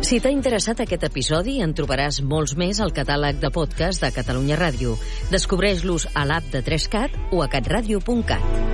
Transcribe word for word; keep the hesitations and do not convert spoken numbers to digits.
Si t'ha interessat aquest episodi, en trobaràs molts més al catàleg de podcast de Catalunya Ràdio. Descobreix-los a l'app de tres cat o a catradio punt cat.